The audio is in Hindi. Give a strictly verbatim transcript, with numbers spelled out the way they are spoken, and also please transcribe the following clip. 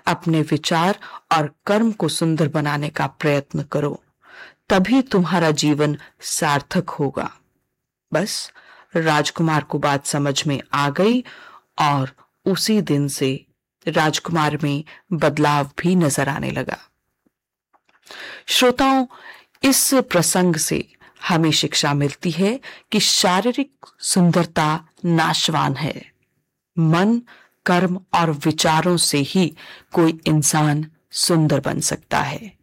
अपने विचार और कर्म को सुंदर बनाने का प्रयत्न करो, तभी तुम्हारा जीवन सार्थक होगा। बस राजकुमार को बात समझ में आ गई और उसी दिन से राजकुमार में बदलाव भी नजर आने लगा। श्रोताओं, इस प्रसंग से हमें शिक्षा मिलती है कि शारीरिक सुंदरता नाशवान है। मन, कर्म और विचारों से ही कोई इंसान सुंदर बन सकता है।